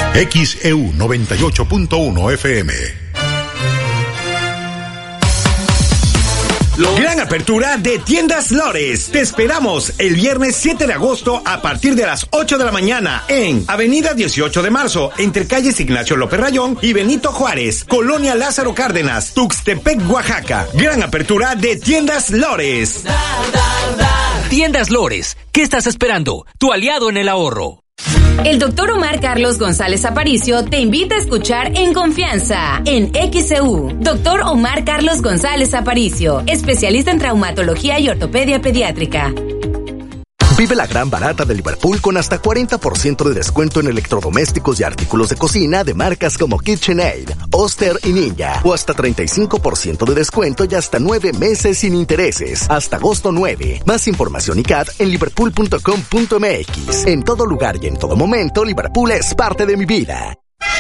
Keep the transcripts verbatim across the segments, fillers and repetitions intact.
X E U noventa y ocho punto uno F M. Gran apertura de Tiendas Lores. Te esperamos el viernes siete de agosto a partir de las ocho de la mañana en Avenida dieciocho de marzo, entre calles Ignacio López Rayón y Benito Juárez, Colonia Lázaro Cárdenas, Tuxtepec, Oaxaca. Gran apertura de Tiendas Lores. Tiendas Lores, ¿qué estás esperando? Tu aliado en el ahorro. El doctor Omar Carlos González Aparicio te invita a escuchar En Confianza, en X E U. doctor Omar Carlos González Aparicio, especialista en traumatología y ortopedia pediátrica. Vive la gran barata de Liverpool con hasta cuarenta por ciento de descuento en electrodomésticos y artículos de cocina de marcas como KitchenAid, Oster y Ninja. O hasta treinta y cinco por ciento de descuento y hasta nueve meses sin intereses. Hasta agosto nueve. Más información y C A D en liverpool punto com punto m x. En todo lugar y en todo momento, Liverpool es parte de mi vida.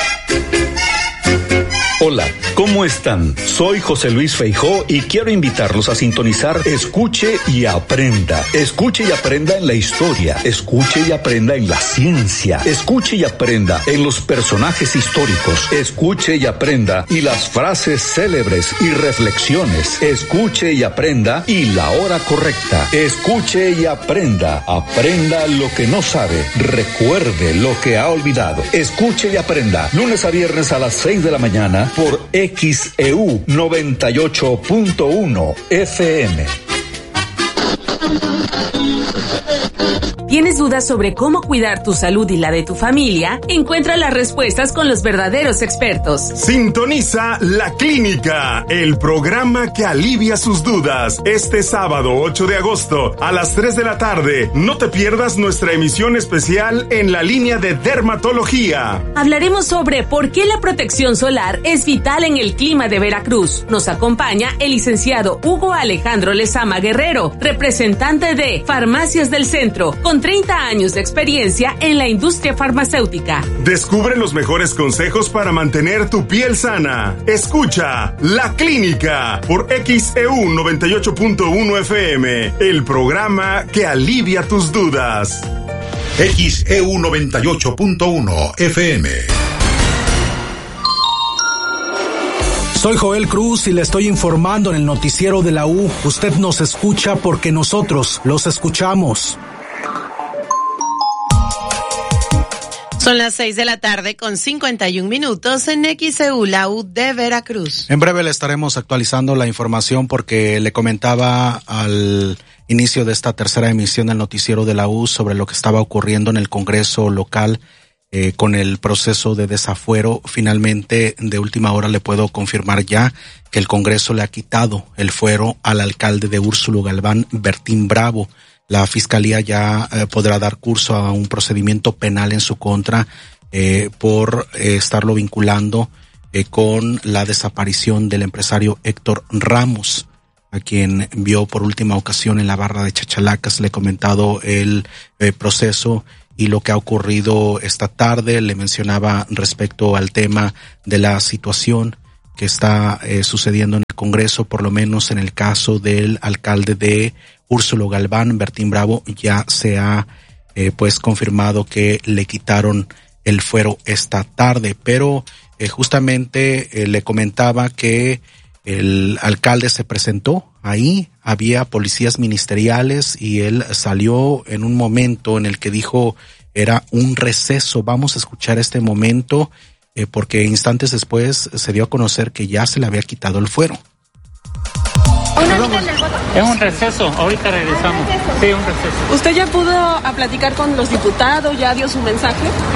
Hola, ¿cómo están? Soy José Luis Feijó y quiero invitarlos a sintonizar Escuche y Aprenda. Escuche y aprenda en la historia. Escuche y aprenda en la ciencia. Escuche y aprenda en los personajes históricos. Escuche y aprenda y las frases célebres y reflexiones. Escuche y aprenda y la hora correcta. Escuche y aprenda. Aprenda lo que no sabe. Recuerde lo que ha olvidado. Escuche y aprenda. Lunes a viernes a las seis de la mañana por X E U noventa y ocho punto uno F M. ¿Tienes dudas sobre cómo cuidar tu salud y la de tu familia? Encuentra las respuestas con los verdaderos expertos. Sintoniza La Clínica, el programa que alivia sus dudas. Este sábado ocho de agosto a las tres de la tarde. No te pierdas nuestra emisión especial en la línea de dermatología. Hablaremos sobre por qué la protección solar es vital en el clima de Veracruz. Nos acompaña el licenciado Hugo Alejandro Lezama Guerrero, representante de Farmacias del Centro, con treinta años de experiencia en la industria farmacéutica. Descubre los mejores consejos para mantener tu piel sana. Escucha La Clínica por X E U noventa y ocho punto uno F M, el programa que alivia tus dudas. X E U noventa y ocho punto uno F M. Soy Joel Cruz y le estoy informando en el noticiero de la U. Usted nos escucha porque nosotros los escuchamos. Son las seis de la tarde con cincuenta y un minutos en X E U, la U de Veracruz. En breve le estaremos actualizando la información porque le comentaba al inicio de esta tercera emisión del noticiero de la U sobre lo que estaba ocurriendo en el Congreso local eh, con el proceso de desafuero. Finalmente, de última hora le puedo confirmar ya que el Congreso le ha quitado el fuero al alcalde de Úrsulo Galván, Bertín Bravo. La Fiscalía ya eh, podrá dar curso a un procedimiento penal en su contra eh, por eh, estarlo vinculando eh, con la desaparición del empresario Héctor Ramos, a quien vio por última ocasión en la barra de Chachalacas. Le he comentado el eh, proceso y lo que ha ocurrido esta tarde. Le mencionaba respecto al tema de la situación que está eh, sucediendo en el Congreso, por lo menos en el caso del alcalde de Úrsulo Galván, Bertín Bravo. Ya se ha eh, pues confirmado que le quitaron el fuero esta tarde, pero eh, justamente eh, le comentaba que el alcalde se presentó ahí, había policías ministeriales y él salió en un momento en el que dijo era un receso. Vamos a escuchar este momento eh, porque instantes después se dio a conocer que ya se le había quitado el fuero. Es un receso, ahorita regresamos. Sí, un receso. ¿Usted ya pudo a platicar con los diputados? ¿Ya dio su mensaje?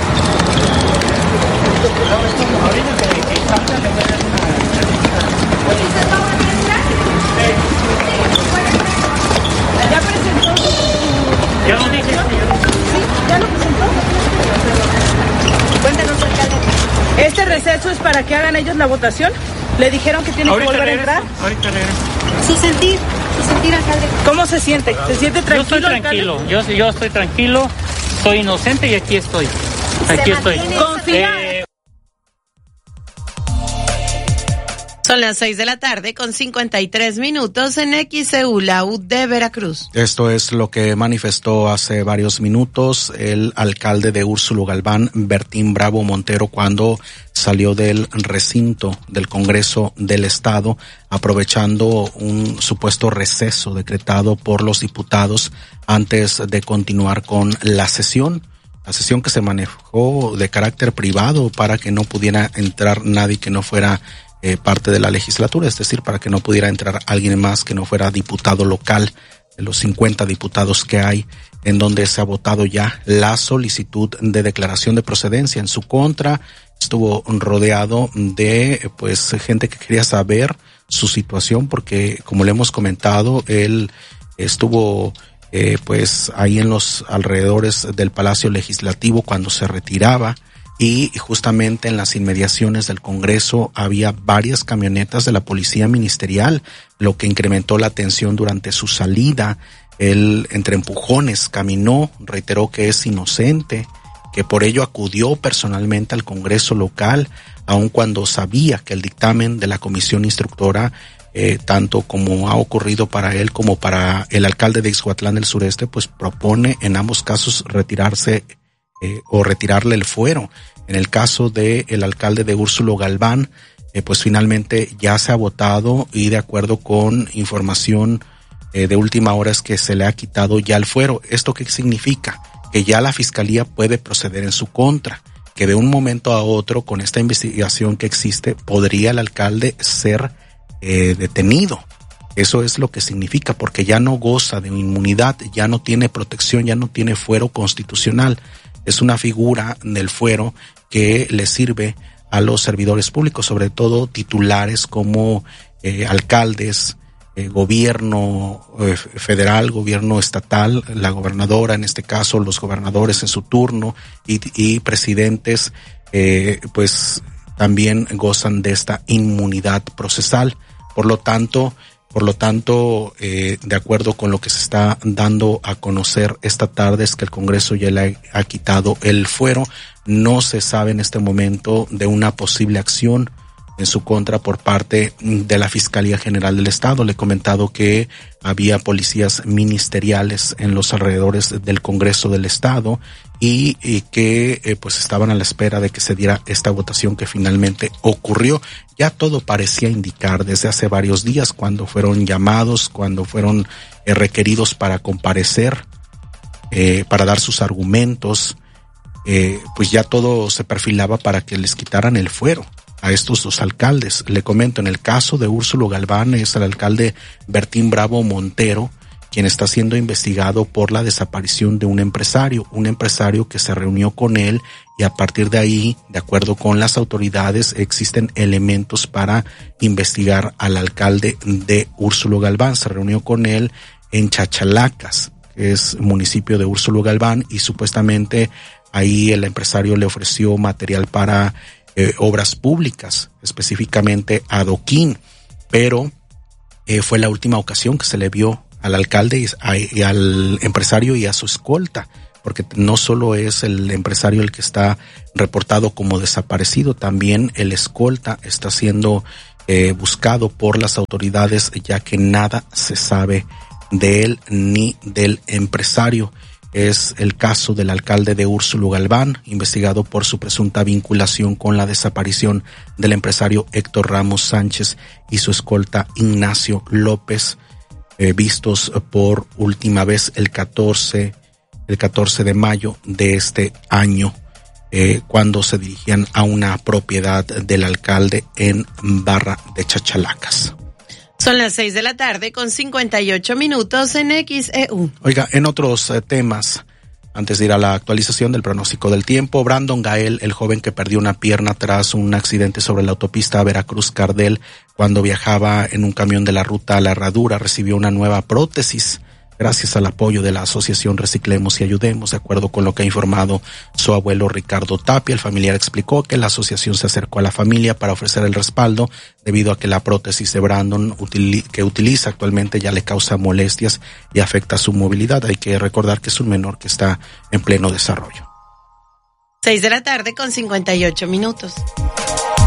¿Ya presentó su... Ya lo dije. ¿Sí? ¿Ya lo presentó? Cuéntanos, alcalde. ¿Este receso es para que hagan ellos la votación? ¿Le dijeron que tiene ahorita que volver regreso, a entrar? Ahorita regreso. Su sentir, su sentir, alcalde. ¿Cómo se siente? ¿Se siente tranquilo? Yo estoy tranquilo, yo, yo estoy tranquilo, soy inocente y aquí estoy. Aquí estoy. Confía. Eh, Son las seis de la tarde con cincuenta y tres minutos en X E U, la U de Veracruz. Esto es lo que manifestó hace varios minutos el alcalde de Úrsulo Galván, Bertín Bravo Montero, cuando salió del recinto del Congreso del Estado, aprovechando un supuesto receso decretado por los diputados antes de continuar con la sesión. La sesión que se manejó de carácter privado para que no pudiera entrar nadie que no fuera Eh, parte de la legislatura, es decir, para que no pudiera entrar alguien más que no fuera diputado local, de los cincuenta diputados que hay, en donde se ha votado ya la solicitud de declaración de procedencia en su contra. Estuvo rodeado de pues gente que quería saber su situación, porque como le hemos comentado, él estuvo eh, pues ahí en los alrededores del Palacio Legislativo cuando se retiraba, y justamente en las inmediaciones del Congreso había varias camionetas de la Policía Ministerial, lo que incrementó la tensión durante su salida. Él, entre empujones, caminó, reiteró que es inocente, que por ello acudió personalmente al Congreso local, aun cuando sabía que el dictamen de la Comisión Instructora, eh, tanto como ha ocurrido para él como para el alcalde de Ixhuatlán del Sureste, pues propone en ambos casos retirarse Eh, o retirarle el fuero. En el caso de el alcalde de Úrsulo Galván, eh, pues finalmente ya se ha votado, y de acuerdo con información eh, de última hora es que se le ha quitado ya el fuero. ¿Esto qué significa? Que ya la fiscalía puede proceder en su contra, que de un momento a otro, con esta investigación que existe, podría el alcalde ser eh, detenido. Eso es lo que significa, porque ya no goza de inmunidad, ya no tiene protección, ya no tiene fuero constitucional. Es una figura del fuero que le sirve a los servidores públicos, sobre todo titulares como eh, alcaldes, eh, gobierno eh, federal, gobierno estatal, la gobernadora en este caso, los gobernadores en su turno, y, y presidentes, eh, pues también gozan de esta inmunidad procesal. Por lo tanto, Por lo tanto, eh, de acuerdo con lo que se está dando a conocer esta tarde, es que el Congreso ya le ha, ha quitado el fuero. No se sabe en este momento de una posible acción en su contra por parte de la Fiscalía General del Estado. Le he comentado que había policías ministeriales en los alrededores del Congreso del Estado y, y que eh, pues estaban a la espera de que se diera esta votación que finalmente ocurrió. Ya todo parecía indicar desde hace varios días, cuando fueron llamados, cuando fueron eh, requeridos para comparecer, eh, para dar sus argumentos, eh, pues ya todo se perfilaba para que les quitaran el fuero a estos dos alcaldes. Le comento, en el caso de Úrsulo Galván es el alcalde Bertín Bravo Montero, quien está siendo investigado por la desaparición de un empresario, un empresario que se reunió con él, y a partir de ahí, de acuerdo con las autoridades, existen elementos para investigar al alcalde de Úrsulo Galván. Se reunió con él en Chachalacas, que es municipio de Úrsulo Galván, y supuestamente ahí el empresario le ofreció material para Eh, obras públicas, específicamente adoquín, pero eh, fue la última ocasión que se le vio al alcalde y, a, y al empresario y a su escolta, porque no solo es el empresario el que está reportado como desaparecido, también el escolta está siendo eh, buscado por las autoridades, ya que nada se sabe de él ni del empresario. Es el caso del alcalde de Úrsulo Galván, investigado por su presunta vinculación con la desaparición del empresario Héctor Ramos Sánchez y su escolta Ignacio López, eh, vistos por última vez el catorce, el catorce de mayo de este año, eh, cuando se dirigían a una propiedad del alcalde en Barra de Chachalacas. Son las seis de la tarde con cincuenta y ocho minutos en X E U. Oiga, en otros eh, temas, antes de ir a la actualización del pronóstico del tiempo, Brandon Gael, el joven que perdió una pierna tras un accidente sobre la autopista Veracruz-Cardel cuando viajaba en un camión de la ruta a La Herradura, recibió una nueva prótesis gracias al apoyo de la asociación Reciclemos y Ayudemos. De acuerdo con lo que ha informado su abuelo Ricardo Tapia, el familiar explicó que la asociación se acercó a la familia para ofrecer el respaldo debido a que la prótesis de Brandon utili- que utiliza actualmente ya le causa molestias y afecta su movilidad. Hay que recordar que es un menor que está en pleno desarrollo. Seis de la tarde con cincuenta y ocho minutos.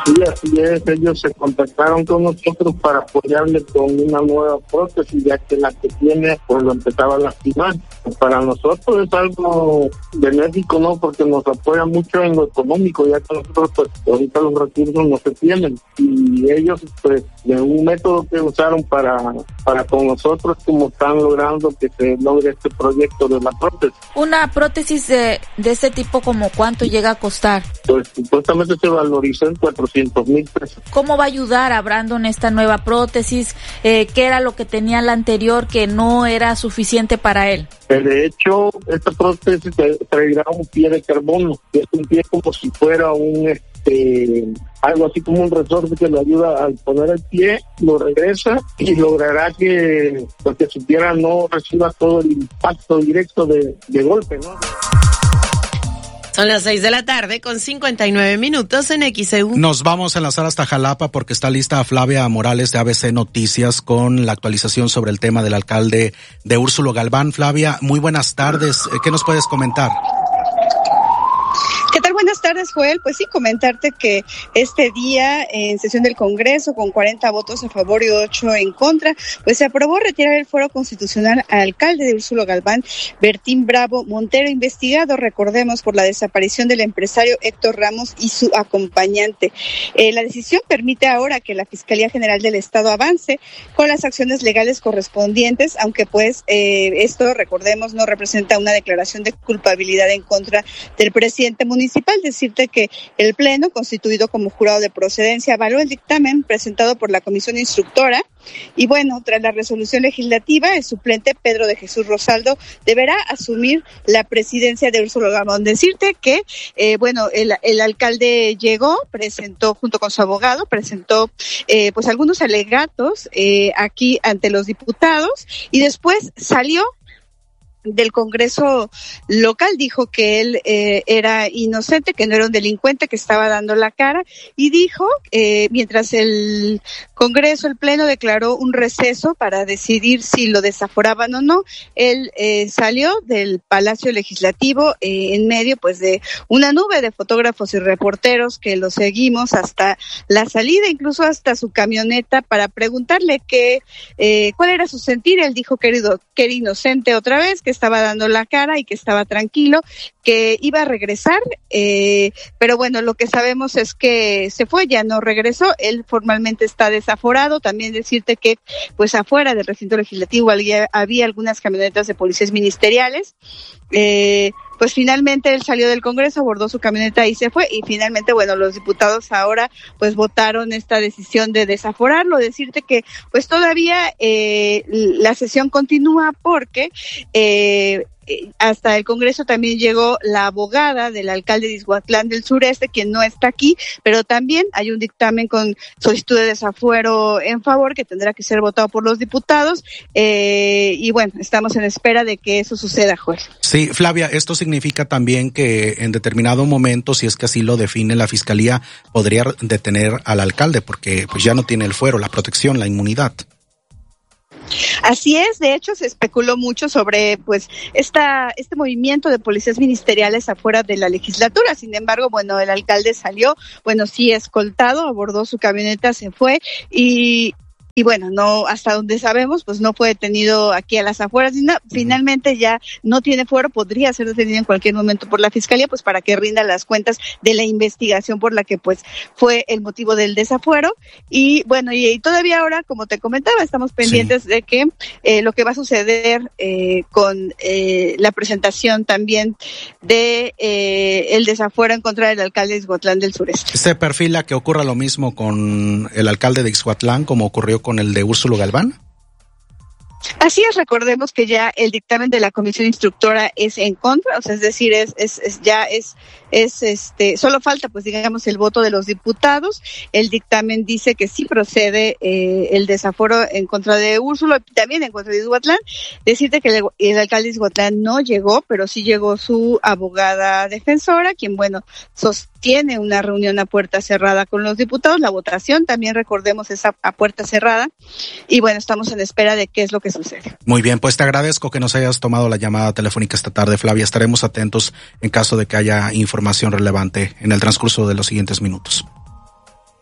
Sí, así es, ellos se contactaron con nosotros para apoyarle con una nueva prótesis, ya que la que tiene pues lo empezaba a lastimar. Para nosotros es algo benéfico, ¿no? Porque nos apoya mucho en lo económico, ya que nosotros pues ahorita los recursos no se tienen. Y ellos pues de un método que usaron para, para con nosotros, como están logrando que se logre este proyecto de la prótesis. Una prótesis de, de este tipo, ¿como cuánto llega a costar? Pues supuestamente se valorizó en cuatrocientos mil pesos. ¿Cómo va a ayudar a Brandon esta nueva prótesis? Eh, ¿Qué era lo que tenía la anterior que no era suficiente para él? De hecho, esta prótesis traerá un pie de carbono, que es un pie como si fuera un, este, algo así como un resorte que le ayuda al poner el pie, lo regresa y logrará que, pues, que su pierna no reciba todo el impacto directo de, de golpe, ¿no? Son las seis de la tarde con cincuenta y nueve minutos en X E U. Nos vamos a enlazar hasta Jalapa porque está lista Flavia Morales de A B C Noticias con la actualización sobre el tema del alcalde de Úrsulo Galván. Flavia, muy buenas tardes. ¿Qué nos puedes comentar? ¿Qué tal? Buenas tardes, Joel. Pues sí, comentarte que este día en sesión del Congreso con cuarenta votos a favor y ocho en contra, pues se aprobó retirar el fuero constitucional al alcalde de Úrsulo Galván, Bertín Bravo Montero, investigado, recordemos, por la desaparición del empresario Héctor Ramos y su acompañante. Eh, la decisión permite ahora que la Fiscalía General del Estado avance con las acciones legales correspondientes, aunque pues eh, esto, recordemos, no representa una declaración de culpabilidad en contra del presidente municipal. Decirte que el Pleno, constituido como jurado de procedencia, avaló el dictamen presentado por la Comisión Instructora y bueno, tras la resolución legislativa, el suplente Pedro de Jesús Rosaldo deberá asumir la presidencia de Úrsulo Galván. Decirte que, eh, bueno, el, el alcalde llegó, presentó junto con su abogado, presentó eh, pues algunos alegatos eh, aquí ante los diputados y después salió del Congreso local, dijo que él eh, era inocente, que no era un delincuente, que estaba dando la cara, y dijo, eh, mientras el Congreso, el Pleno, declaró un receso para decidir si lo desaforaban o no, él eh, salió del Palacio Legislativo eh, en medio pues de una nube de fotógrafos y reporteros que lo seguimos hasta la salida, incluso hasta su camioneta, para preguntarle qué, eh, cuál era su sentir. Él dijo que era, que era inocente otra vez, que estaba dando la cara y que estaba tranquilo, que iba a regresar, eh, pero bueno, lo que sabemos es que se fue, ya no regresó, él formalmente está desaforado. También decirte que pues afuera del recinto legislativo había, había algunas camionetas de policías ministeriales, eh, pues finalmente él salió del Congreso, abordó su camioneta y se fue, y finalmente, bueno, los diputados ahora pues votaron esta decisión de desaforarlo. Decirte que pues todavía eh, la sesión continúa porque eh, hasta el Congreso también llegó la abogada del alcalde de Ixhuatlán del Sureste, quien no está aquí, pero también hay un dictamen con solicitud de desafuero en favor que tendrá que ser votado por los diputados, eh, y bueno, estamos en espera de que eso suceda, Joel. Sí, Flavia, esto significa también que en determinado momento, si es que así lo define la Fiscalía, podría detener al alcalde porque pues ya no tiene el fuero, la protección, la inmunidad. Así es, de hecho se especuló mucho sobre pues esta este movimiento de policías ministeriales afuera de la legislatura. Sin embargo, bueno, el alcalde salió, bueno, sí escoltado, abordó su camioneta, se fue y Y bueno, no, hasta donde sabemos, pues no fue detenido aquí a las afueras. No, finalmente ya no tiene fuero, podría ser detenido en cualquier momento por la Fiscalía, pues para que rinda las cuentas de la investigación por la que pues fue el motivo del desafuero. Y bueno, y, y todavía ahora, como te comentaba, estamos pendientes sí. de que eh, lo que va a suceder eh, con eh, la presentación también de eh, el desafuero en contra del alcalde de Ixhuatlán del Sureste. ¿Se perfila que ocurra lo mismo con el alcalde de Ixhuatlán como ocurrió con el de Úrsulo Galván? Así es, recordemos que ya el dictamen de la Comisión Instructora es en contra, o sea, es decir, es, es, es ya es, es este, solo falta, pues digamos, el voto de los diputados. El dictamen dice que sí procede eh, el desaforo en contra de Úrsulo, también en contra de Ixhuatlán. Decirte que el, el alcalde de Ixhuatlán no llegó, pero sí llegó su abogada defensora, quien, bueno, sostiene una reunión a puerta cerrada con los diputados. La votación también, recordemos, es a, a puerta cerrada. Y bueno, estamos en espera de qué es lo que sucede. Muy bien, pues te agradezco que nos hayas tomado la llamada telefónica esta tarde, Flavia. Estaremos atentos en caso de que haya información relevante en el transcurso de los siguientes minutos.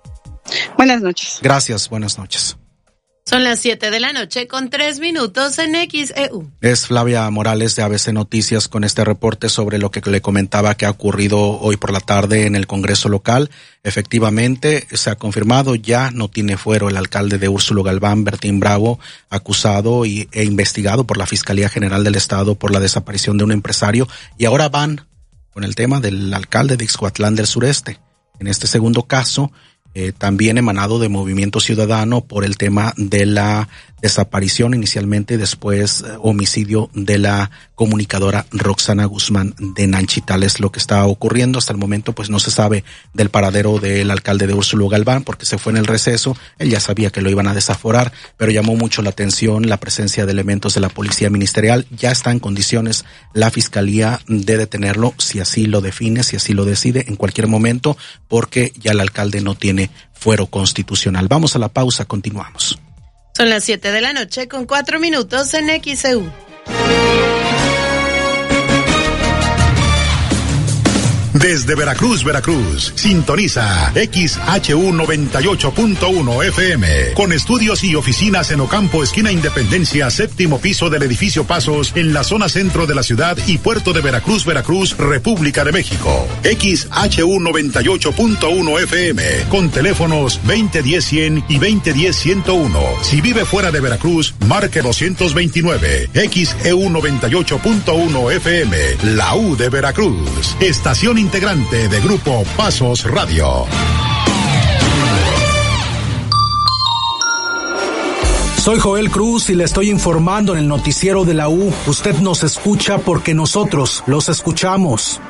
Buenas noches. Gracias, buenas noches. Son las siete de la noche con tres minutos en X E U. Es Flavia Morales de A B C Noticias con este reporte sobre lo que le comentaba que ha ocurrido hoy por la tarde en el Congreso local. Efectivamente, se ha confirmado, ya no tiene fuero el alcalde de Úrsulo Galván, Bertín Bravo, acusado y, e investigado por la Fiscalía General del Estado por la desaparición de un empresario. Y ahora van con el tema del alcalde de Ixhuatlán del Sureste. En este segundo caso, Eh, también emanado de Movimiento Ciudadano por el tema de la desaparición inicialmente, después eh, homicidio de la comunicadora Roxana Guzmán de Nanchitales. Lo que está ocurriendo hasta el momento, pues no se sabe del paradero del alcalde de Úrsulo Galván porque se fue en el receso. Él ya sabía que lo iban a desaforar, pero llamó mucho la atención la presencia de elementos de la Policía Ministerial. Ya está en condiciones la Fiscalía de detenerlo si así lo define, si así lo decide en cualquier momento, porque ya el alcalde no tiene fuero constitucional. Vamos a la pausa, continuamos. Son las siete de la noche con cuatro minutos en X E U. Desde Veracruz, Veracruz, sintoniza X H U noventa y ocho punto uno F M, con estudios y oficinas en Ocampo, esquina Independencia, séptimo piso del edificio Pasos, en la zona centro de la ciudad y puerto de Veracruz, Veracruz, República de México. X H U noventa y ocho punto uno F M, con teléfonos veinte diez cien y veinte diez ciento uno. Si vive fuera de Veracruz, marque doscientos veintinueve. X E U noventa y ocho punto uno F M, la U de Veracruz. Estación integrante de Grupo Pasos Radio. Soy Joel Cruz y le estoy informando en el noticiero de la U. Usted nos escucha porque nosotros los escuchamos.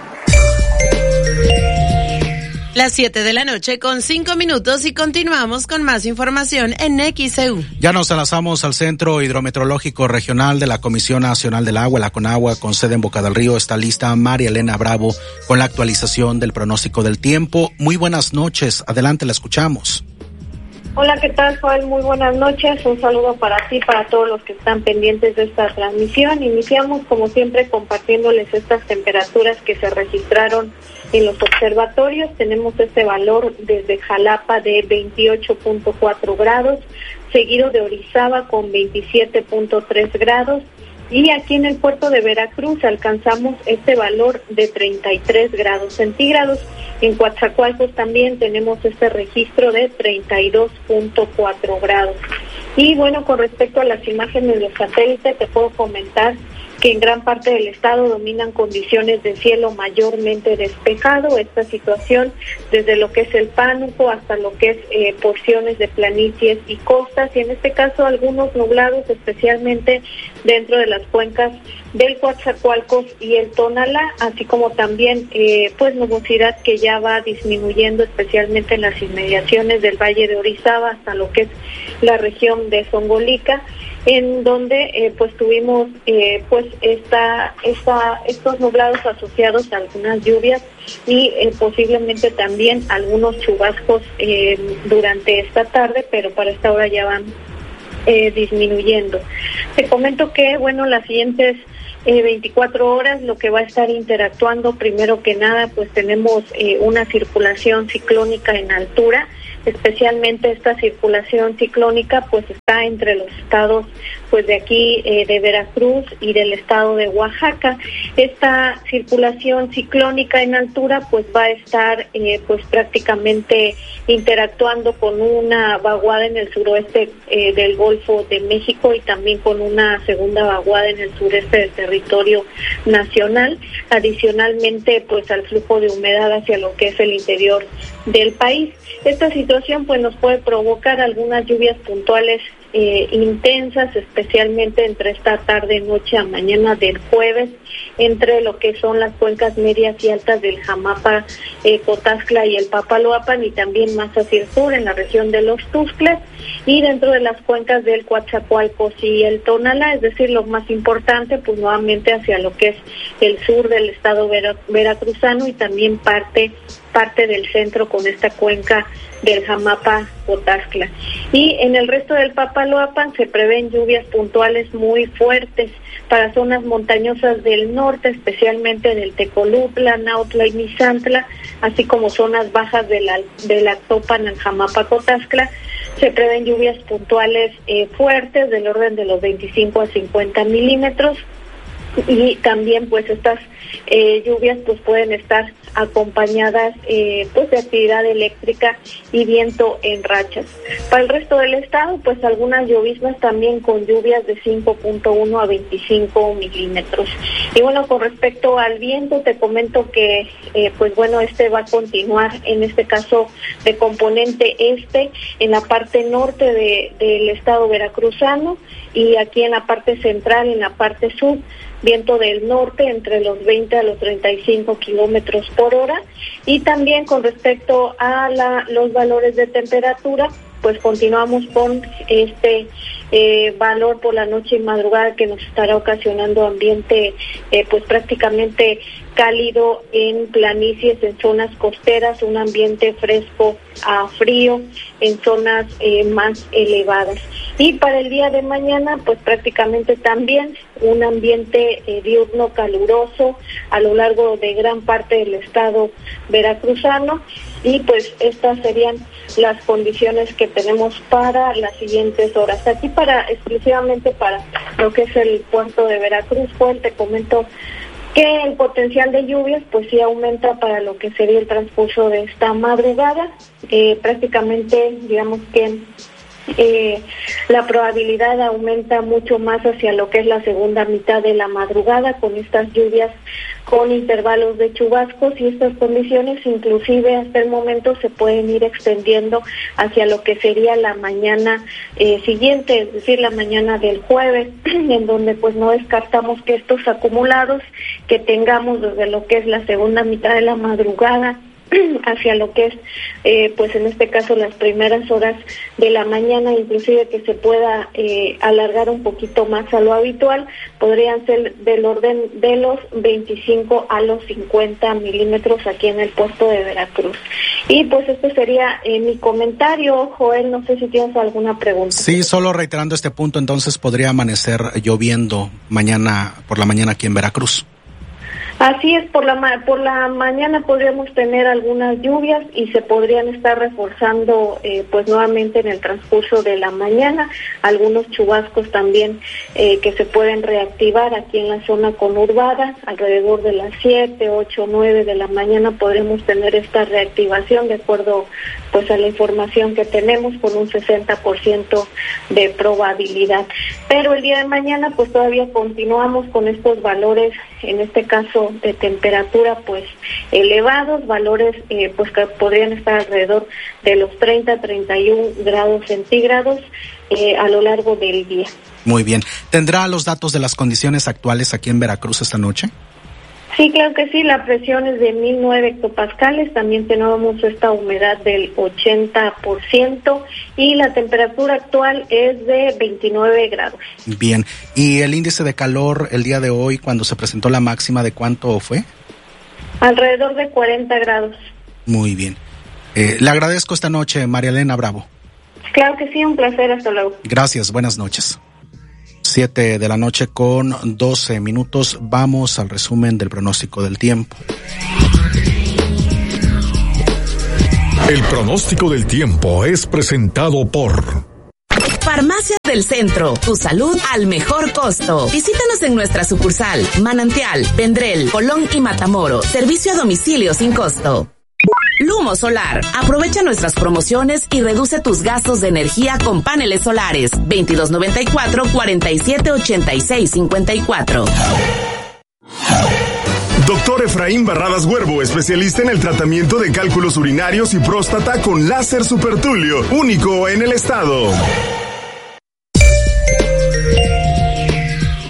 Las siete de la noche con cinco minutos y continuamos con más información en X E U. Ya nos enlazamos al Centro Hidrometeorológico Regional de la Comisión Nacional del Agua, la CONAGUA, con sede en Boca del Río. Está lista María Elena Bravo con la actualización del pronóstico del tiempo. Muy buenas noches, adelante, la escuchamos. Hola, ¿qué tal, Joel? Muy buenas noches. Un saludo para ti, para todos los que están pendientes de esta transmisión. Iniciamos, como siempre, compartiéndoles estas temperaturas que se registraron en los observatorios. Tenemos este valor desde Jalapa de veintiocho punto cuatro grados, seguido de Orizaba con veintisiete punto tres grados. Y aquí en el puerto de Veracruz alcanzamos este valor de treinta y tres grados centígrados. En Coatzacoalcos también tenemos este registro de treinta y dos punto cuatro grados. Y bueno, con respecto a las imágenes de satélite, te puedo comentar que en gran parte del estado dominan condiciones de cielo mayormente despejado. Esta situación desde lo que es el Pánuco hasta lo que es eh, porciones de planicies y costas, y en este caso algunos nublados, especialmente dentro de las cuencas del Coatzacoalcos y el Tonalá, así como también eh, pues nubosidad que ya va disminuyendo, especialmente en las inmediaciones del Valle de Orizaba hasta lo que es la región de Zongolica, en donde eh, pues tuvimos eh, pues esta, esta, estos nublados asociados a algunas lluvias y eh, posiblemente también algunos chubascos eh, durante esta tarde, pero para esta hora ya van eh, disminuyendo. Te comento que, bueno, las siguientes Eh, veinticuatro horas lo que va a estar interactuando, primero que nada, pues tenemos eh, una circulación ciclónica en altura. Especialmente esta circulación ciclónica pues está entre los estados pues de aquí eh, de Veracruz y del estado de Oaxaca. Esta circulación ciclónica en altura pues va a estar eh, pues prácticamente interactuando con una vaguada en el suroeste eh, del Golfo de México y también con una segunda vaguada en el sureste del territorio nacional, adicionalmente pues al flujo de humedad hacia lo que es el interior del país. Esta situación pues nos puede provocar algunas lluvias puntuales eh, intensas, especialmente entre esta tarde, noche a mañana del jueves, entre lo que son las cuencas medias y altas del Jamapa, eh, Cotascla y el Papaloapan, y también más hacia el sur en la región de los Tuxtlas, y dentro de las cuencas del Coatzacoalcos y el Tonalá, es decir, lo más importante pues nuevamente hacia lo que es el sur del estado vera- veracruzano y también parte parte del centro con esta cuenca del Jamapa-Cotascla. Y en el resto del Papaloapan se prevén lluvias puntuales muy fuertes para zonas montañosas del norte, especialmente del Tecolutla, Nautla y Misantla, así como zonas bajas de la, de la Actopan en Jamapa-Cotascla. Se prevén lluvias puntuales eh, fuertes del orden de los veinticinco a cincuenta milímetros. Y también pues estas eh, lluvias pues pueden estar acompañadas eh, pues de actividad eléctrica y viento en rachas. Para el resto del estado pues algunas lloviznas también con lluvias de cinco punto uno a veinticinco milímetros. Y bueno, con respecto al viento te comento que eh, pues bueno, este va a continuar en este caso de componente este en la parte norte de, del estado veracruzano y aquí en la parte central, en la parte sur, viento del norte entre los veinte a los treinta y cinco kilómetros por hora. Y también con respecto a la, los valores de temperatura, pues continuamos con este eh, valor por la noche y madrugada que nos estará ocasionando ambiente eh, pues prácticamente cálido en planicies, en zonas costeras, un ambiente fresco a frío en zonas eh, más elevadas. Y para el día de mañana, pues prácticamente también un ambiente eh, diurno caluroso a lo largo de gran parte del estado veracruzano. Y pues estas serían las condiciones que tenemos para las siguientes horas. Aquí para exclusivamente para lo que es el puerto de Veracruz, pues te comento que el potencial de lluvias pues sí aumenta para lo que sería el transcurso de esta madrugada. Eh, prácticamente digamos que Eh, la probabilidad aumenta mucho más hacia lo que es la segunda mitad de la madrugada con estas lluvias con intervalos de chubascos y estas condiciones inclusive hasta el momento se pueden ir extendiendo hacia lo que sería la mañana eh, siguiente, es decir, la mañana del jueves, en donde pues no descartamos que estos acumulados que tengamos desde lo que es la segunda mitad de la madrugada hacia lo que es, eh, pues en este caso las primeras horas de la mañana, inclusive que se pueda eh, alargar un poquito más a lo habitual, podrían ser del orden de los veinticinco a los cincuenta milímetros aquí en el puerto de Veracruz. Y pues este sería eh, mi comentario, Joel, no sé si tienes alguna pregunta. Sí, solo reiterando este punto, entonces podría amanecer lloviendo mañana, por la mañana aquí en Veracruz. Así es, por la ma- por la mañana podríamos tener algunas lluvias y se podrían estar reforzando eh, pues nuevamente en el transcurso de la mañana, algunos chubascos también eh, que se pueden reactivar aquí en la zona conurbada, alrededor de las siete, ocho, nueve de la mañana podremos tener esta reactivación de acuerdo pues a la información que tenemos con un sesenta por ciento de probabilidad. Pero el día de mañana pues todavía continuamos con estos valores, en este caso de temperatura pues elevados, valores eh, pues que podrían estar alrededor de los treinta, treinta y uno grados centígrados eh, a lo largo del día. Muy bien. ¿Tendrá los datos de las condiciones actuales aquí en Veracruz esta noche? Sí, claro que sí, la presión es de mil nueve hectopascales, también tenemos esta humedad del ochenta por ciento y la temperatura actual es de veintinueve grados. Bien, ¿y el índice de calor el día de hoy cuando se presentó la máxima de cuánto fue? Alrededor de cuarenta grados. Muy bien. Eh, le agradezco esta noche, María Elena Bravo. Claro que sí, un placer, hasta luego. Gracias, buenas noches. Siete de la noche con doce minutos. Vamos al resumen del pronóstico del tiempo. El pronóstico del tiempo es presentado por Farmacias del Centro, tu salud al mejor costo. Visítanos en nuestra sucursal, Manantial, Vendrell, Colón y Matamoros. Servicio a domicilio sin costo. Lumo Solar. Aprovecha nuestras promociones y reduce tus gastos de energía con paneles solares. veintidós noventa y cuatro, cuarenta y siete ochenta y seis cincuenta y cuatro. Doctor Efraín Barradas Huervo, especialista en el tratamiento de cálculos urinarios y próstata con láser supertulio, único en el estado.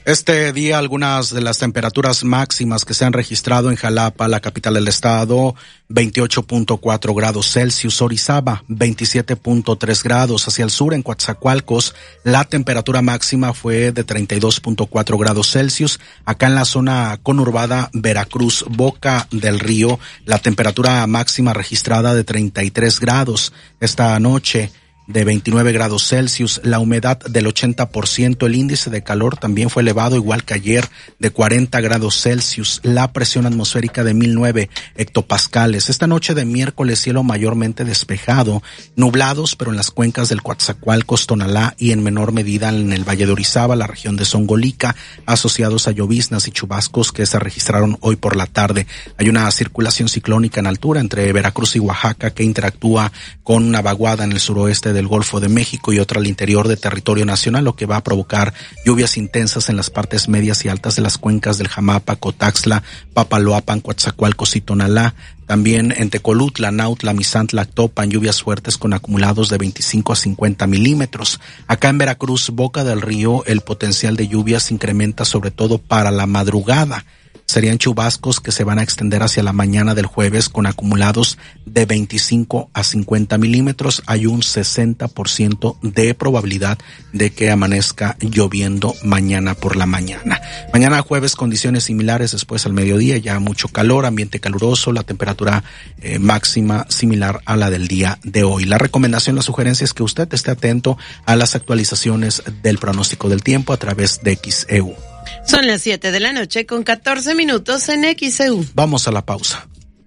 Este día algunas de las temperaturas máximas que se han registrado en Jalapa, la capital del estado, veintiocho punto cuatro grados Celsius, Orizaba, veintisiete punto tres grados, hacia el sur en Coatzacoalcos, la temperatura máxima fue de treinta y dos punto cuatro grados Celsius, acá en la zona conurbada Veracruz, Boca del Río, la temperatura máxima registrada de treinta y tres grados, esta noche de veintinueve grados Celsius, la humedad del ochenta por ciento, el índice de calor también fue elevado igual que ayer de cuarenta grados Celsius, la presión atmosférica de mil nueve hectopascales. Esta noche de miércoles cielo mayormente despejado, nublados pero en las cuencas del Coatzacoalcos, Tonalá y en menor medida en el Valle de Orizaba, la región de Zongolica, asociados a lloviznas y chubascos que se registraron hoy por la tarde. Hay una circulación ciclónica en altura entre Veracruz y Oaxaca que interactúa con una vaguada en el suroeste de del Golfo de México y otra al interior de territorio nacional, lo que va a provocar lluvias intensas en las partes medias y altas de las cuencas del Jamapa, Cotaxla, Papaloapan, Coatzacoalcos y Tonalá. También en Tecolutla, Nautla, Misantla, Actopan, lluvias fuertes con acumulados de veinticinco a cincuenta milímetros. Acá en Veracruz, Boca del Río, el potencial de lluvias incrementa sobre todo para la madrugada. Serían chubascos que se van a extender hacia la mañana del jueves con acumulados de veinticinco a cincuenta milímetros. Hay un sesenta por ciento de probabilidad de que amanezca lloviendo mañana por la mañana. Mañana jueves condiciones similares, después al mediodía ya mucho calor, ambiente caluroso, la temperatura eh, máxima similar a la del día de hoy. La recomendación, la sugerencia es que usted esté atento a las actualizaciones del pronóstico del tiempo a través de X E U. Son las siete de la noche con catorce minutos en X E U. Vamos a la pausa.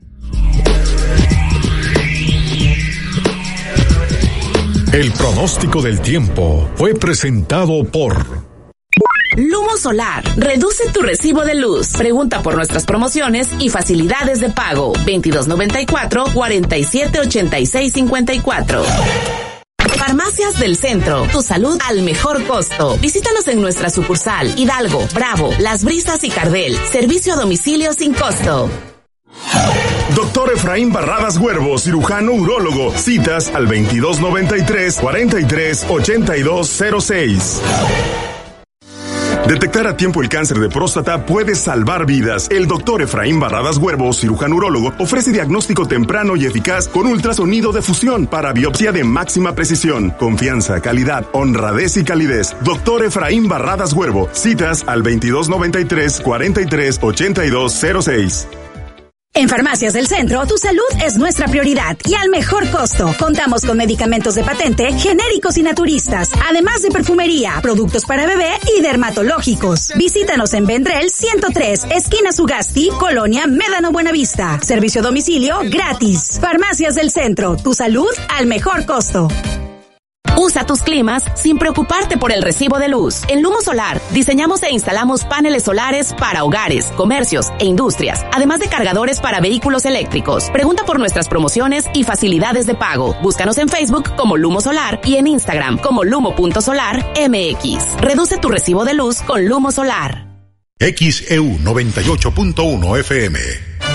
El pronóstico del tiempo fue presentado por Lumo Solar. Reduce tu recibo de luz. Pregunta por nuestras promociones y facilidades de pago. veintidós noventa y cuatro, cuarenta y siete ochenta y seis cincuenta y cuatro. Farmacias del Centro, tu salud al mejor costo. Visítanos en nuestra sucursal Hidalgo, Bravo, Las Brisas y Cardel. Servicio a domicilio sin costo. Doctor Efraín Barradas Huervo, cirujano urólogo. Citas al veintidós noventa y tres, cuarenta y tres ochenta y dos cero seis. Detectar a tiempo el cáncer de próstata puede salvar vidas. El doctor Efraín Barradas Huervo, cirujano urólogo, ofrece diagnóstico temprano y eficaz con ultrasonido de fusión para biopsia de máxima precisión. Confianza, calidad, honradez y calidez. Doctor Efraín Barradas Huervo. Citas al veintidós noventa y tres, cuarenta y tres ochenta y dos cero seis. En Farmacias del Centro, tu salud es nuestra prioridad y al mejor costo. Contamos con medicamentos de patente, genéricos y naturistas, además de perfumería, productos para bebé y dermatológicos. Visítanos en Vendrell ciento tres, esquina Sugasti, Colonia Médano Buenavista. Servicio a domicilio gratis. Farmacias del Centro, tu salud al mejor costo. Usa tus climas sin preocuparte por el recibo de luz. En Lumo Solar, diseñamos e instalamos paneles solares para hogares, comercios e industrias, además de cargadores para vehículos eléctricos. Pregunta por nuestras promociones y facilidades de pago. Búscanos en Facebook como Lumo Solar y en Instagram como lumo punto solar M X. Reduce tu recibo de luz con Lumo Solar. X E U noventa y ocho punto uno F M.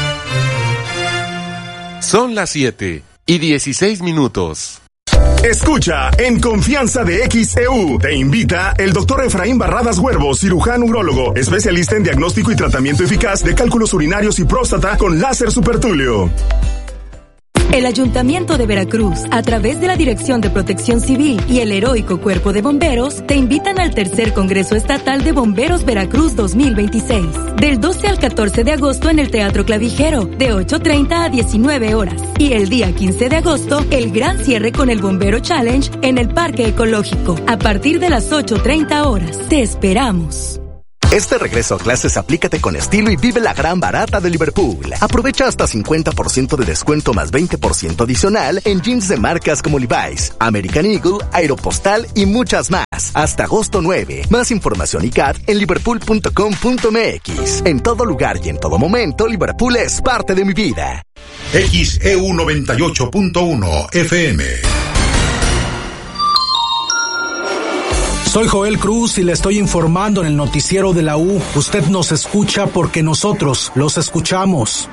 Son las siete y dieciséis minutos. Escucha en Confianza de X E U. Te invita el doctor Efraín Barradas Huervo, cirujano urólogo, especialista en diagnóstico y tratamiento eficaz de cálculos urinarios y próstata con láser supertúleo. El Ayuntamiento de Veracruz, a través de la Dirección de Protección Civil y el Heroico Cuerpo de Bomberos, te invitan al tercer Congreso Estatal de Bomberos Veracruz dos mil veintiséis, del doce al catorce de agosto en el Teatro Clavijero, de ocho treinta a diecinueve horas. Y el día quince de agosto, el gran cierre con el Bombero Challenge en el Parque Ecológico, a partir de las ocho treinta horas. Te esperamos. Este regreso a clases aplícate con estilo y vive la gran barata de Liverpool. Aprovecha hasta cincuenta por ciento de descuento más veinte por ciento adicional en jeans de marcas como Levi's, American Eagle, Aeropostal y muchas más. Hasta agosto nueve. Más información y C A D en liverpool punto com punto m x. En todo lugar y en todo momento, Liverpool es parte de mi vida. X E U noventa y ocho punto uno F M. Soy Joel Cruz y le estoy informando en el noticiero de la U. Usted nos escucha porque nosotros los escuchamos.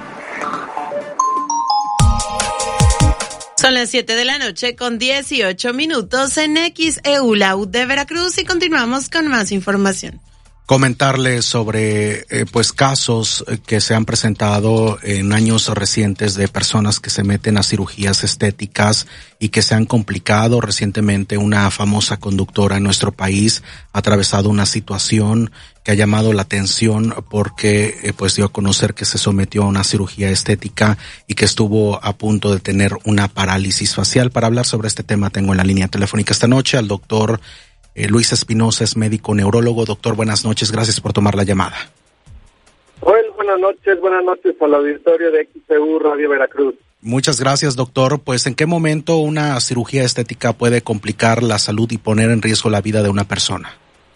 Son las siete de la noche con dieciocho minutos en X E U, la U de Veracruz, y continuamos con más información. comentarle sobre eh, pues casos que se han presentado en años recientes de personas que se meten a cirugías estéticas y que se han complicado. Recientemente una famosa conductora en nuestro país ha atravesado una situación que ha llamado la atención porque eh, pues dio a conocer que se sometió a una cirugía estética y que estuvo a punto de tener una parálisis facial. Para hablar sobre este tema tengo en la línea telefónica esta noche al doctor Eh, Luis Espinosa, es médico neurólogo. Doctor, buenas noches, gracias por tomar la llamada. Bueno, buenas noches, buenas noches al auditorio de X C U Radio Veracruz. Muchas gracias, doctor. Pues, ¿en qué momento una cirugía estética puede complicar la salud y poner en riesgo la vida de una persona?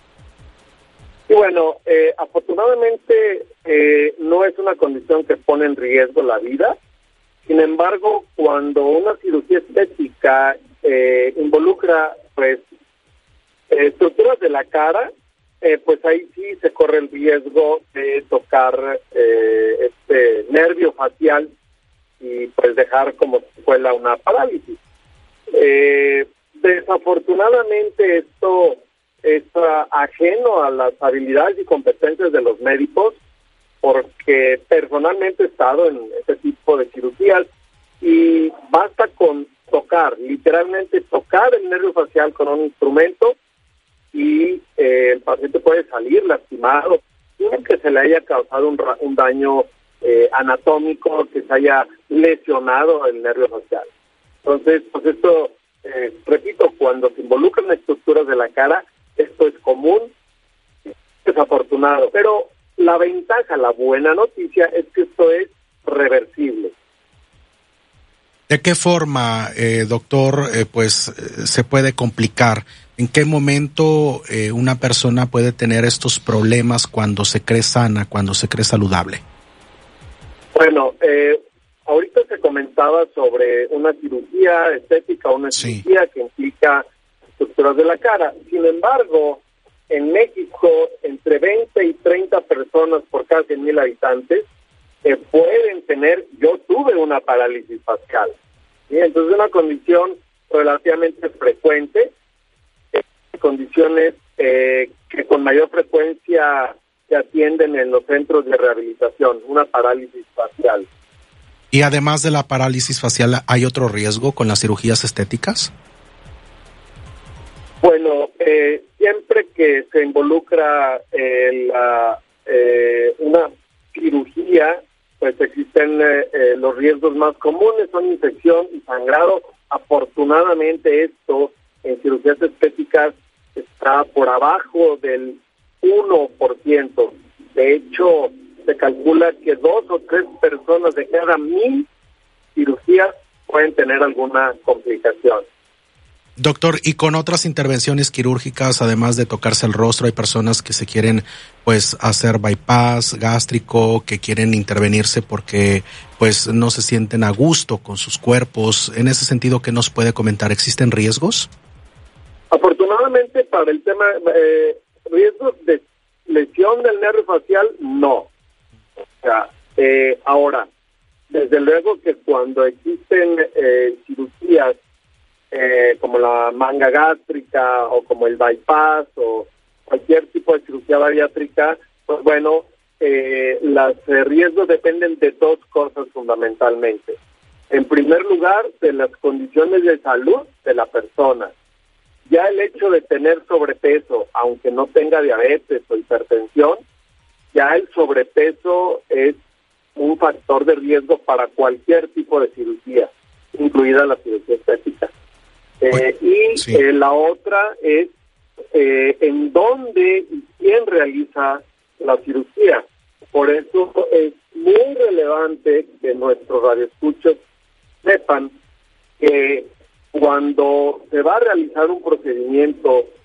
Y bueno, eh, afortunadamente eh, no es una condición que pone en riesgo la vida. Sin embargo, cuando una cirugía estética eh, involucra, pues, Eh, estructuras de la cara, eh, pues ahí sí se corre el riesgo de tocar eh, este nervio facial y pues dejar como secuela una parálisis. Eh, desafortunadamente esto es uh, ajeno a las habilidades y competencias de los médicos, porque personalmente he estado en este tipo de cirugías y basta con tocar, literalmente tocar el nervio facial con un instrumento y eh, el paciente puede salir lastimado sin que se le haya causado un, un daño eh, anatómico, que se haya lesionado el nervio facial. Entonces, pues esto, eh, repito, cuando se involucran estructuras de la cara, esto es común, desafortunado, pero la ventaja, la buena noticia es que esto es reversible. ¿De qué forma, eh, doctor, eh, pues eh, se puede complicar? ¿En qué momento eh, una persona puede tener estos problemas cuando se cree sana, cuando se cree saludable? Bueno, eh, ahorita se comentaba sobre una cirugía estética, una sí. cirugía que implica estructuras de la cara. Sin embargo, en México, entre veinte y treinta personas por cada cien mil habitantes eh, pueden tener, yo tuve una parálisis facial. ¿Sí? Entonces, es una condición relativamente frecuente, eh, condiciones eh, que con mayor frecuencia se atienden en los centros de rehabilitación, una parálisis facial. Y además de la parálisis facial, ¿hay otro riesgo con las cirugías estéticas? Bueno, eh, siempre que se involucra eh, la, eh, una cirugía, pues existen eh, eh, los riesgos más comunes, son infección y sangrado. Afortunadamente esto en cirugías estéticas está por abajo del uno por ciento. De hecho, se calcula que dos o tres personas de cada mil cirugías pueden tener alguna complicación. Doctor, y con otras intervenciones quirúrgicas, además de tocarse el rostro, hay personas que se quieren pues hacer bypass gástrico, que quieren intervenirse porque pues no se sienten a gusto con sus cuerpos. En ese sentido, ¿qué nos puede comentar? ¿Existen riesgos? Afortunadamente, para el tema eh, riesgos de lesión del nervio facial, no. O sea, eh, ahora, desde luego que cuando existen eh, cirugías Eh, como la manga gástrica o como el bypass o cualquier tipo de cirugía bariátrica, pues bueno, eh, los eh, riesgos dependen de dos cosas fundamentalmente. En primer lugar, de las condiciones de salud de la persona. Ya el hecho de tener sobrepeso, aunque no tenga diabetes o hipertensión, ya el sobrepeso es un factor de riesgo para cualquier tipo de cirugía, incluida la cirugía estética. Eh, y sí. eh, la otra es eh, en dónde y quién realiza la cirugía. Por eso es muy relevante que nuestros radioescuchos sepan que cuando se va a realizar un procedimiento